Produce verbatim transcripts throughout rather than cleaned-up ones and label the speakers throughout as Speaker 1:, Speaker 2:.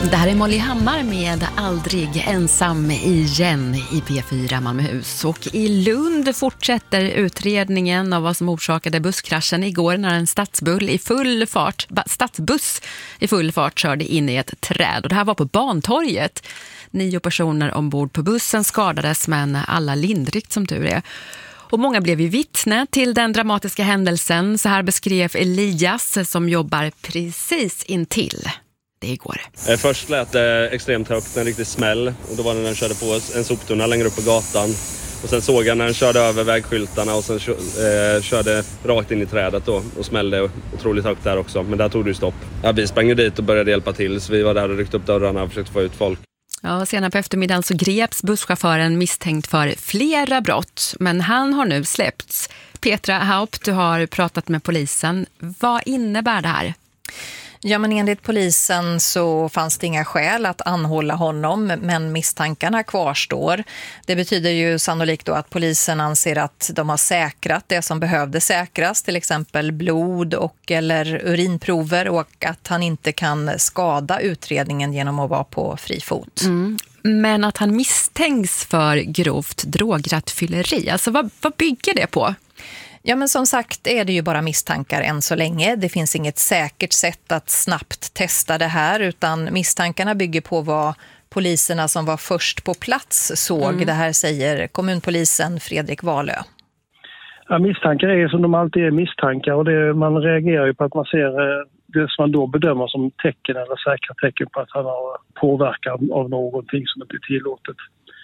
Speaker 1: Det här är Molly Hammar med Aldrig ensam igen i P fyra Malmöhus. Och i Lund fortsätter utredningen av vad som orsakade busskraschen igår när en stadsbull i full fart, stadsbuss i full fart körde in i ett träd. Och det här var på Bantorget. Nio personer ombord på bussen skadades, men alla lindrigt som tur är. Och många blev ju vittne till den dramatiska händelsen. Så här beskrev Elias som jobbar precis intill det igår.
Speaker 2: Först lät det extremt högt, en riktig smäll. Och då var det när den körde på en soptunna längre upp på gatan. Och sen såg jag när den körde över vägskyltarna och sen eh, körde rakt in i trädet då, och smällde otroligt högt där också. Men där tog det ju stopp. Ja, vi sprang ju dit och började hjälpa till, så vi var där och ryckte upp dörrarna och försökte få ut folk.
Speaker 1: Ja, senare på eftermiddagen så greps busschauffören misstänkt för flera brott, men han har nu släppts. Petra Haupt, du har pratat med polisen. Vad innebär det här?
Speaker 3: Ja, men enligt polisen så fanns det inga skäl att anhålla honom, men misstankarna kvarstår. Det betyder ju sannolikt då att polisen anser att de har säkrat det som behövde säkras, till exempel blod och eller urinprover, och att han inte kan skada utredningen genom att vara på fri fot.
Speaker 1: Mm. Men att han misstänks för grovt drograttfylleri, alltså vad, vad bygger det på?
Speaker 3: Ja, men som sagt är det ju bara misstankar än så länge. Det finns inget säkert sätt att snabbt testa det här, utan misstankarna bygger på vad poliserna som var först på plats såg. Mm. Det här säger kommunpolisen Fredrik Wahlö.
Speaker 4: Ja, misstankar är som de alltid är misstankar, och det, man reagerar ju på att man ser det som man då bedömer som tecken eller säkra tecken på att han har påverkan av någonting som inte är tillåtet.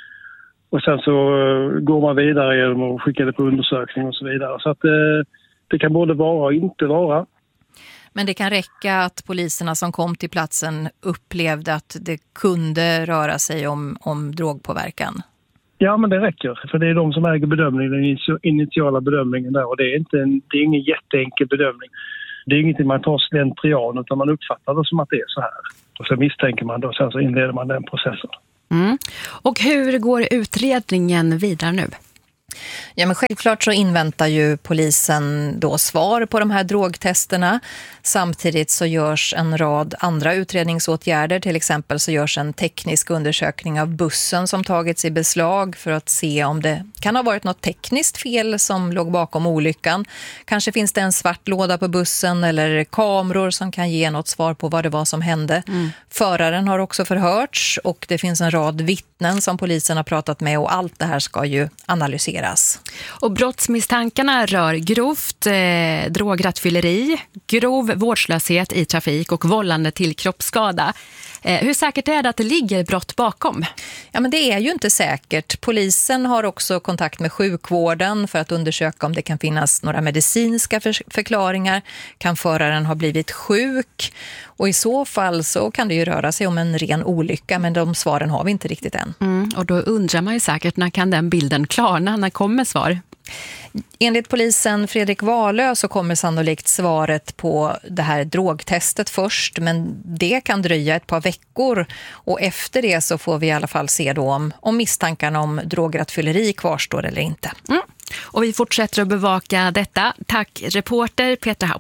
Speaker 4: Och sen så går man vidare genom att skicka det på undersökning och så vidare. Så att det, det kan både vara och inte vara.
Speaker 3: Men det kan räcka att poliserna som kom till platsen upplevde att det kunde röra sig om, om drogpåverkan?
Speaker 4: Ja, men det räcker. För det är de som äger bedömningen, den initiala bedömningen där. Och det är, inte en, det är ingen jätteenkel bedömning. Det är ingenting man tar slentrian, utan man uppfattar det som att det är så här. Och så misstänker man det och sen så inleder man den processen.
Speaker 1: Mm. Och hur går utredningen vidare nu?
Speaker 3: Ja, men självklart så inväntar ju polisen då svar på de här drogtesterna. Samtidigt så görs en rad andra utredningsåtgärder. Till exempel så görs en teknisk undersökning av bussen som tagits i beslag för att se om det kan ha varit något tekniskt fel som låg bakom olyckan. Kanske finns det en svart låda på bussen eller kameror som kan ge något svar på vad det var som hände. Mm. Föraren har också förhörts och det finns en rad vittnen som polisen har pratat med, och allt det här ska ju analyseras.
Speaker 1: Och brottsmisstankarna rör grovt eh, drograttfylleri, grov vårdslöshet i trafik och vållande till kroppsskada. Eh, hur säkert är det att det ligger brott bakom?
Speaker 3: Ja, men det är ju inte säkert. Polisen har också kontakt med sjukvården för att undersöka om det kan finnas några medicinska för- förklaringar. Kan föraren ha blivit sjuk? Och i så fall så kan det ju röra sig om en ren olycka, men de svaren har vi inte riktigt än.
Speaker 1: Mm, och då undrar man ju säkert, när kan den bilden klarna? När kommer svar?
Speaker 3: Enligt polisen Fredrik Wahlö så kommer sannolikt svaret på det här drogtestet först, men det kan dröja ett par veckor, och efter det så får vi i alla fall se då om, om misstankarna om drograttfylleri kvarstår eller inte.
Speaker 1: Mm. Och vi fortsätter att bevaka detta. Tack reporter Petra Haupt.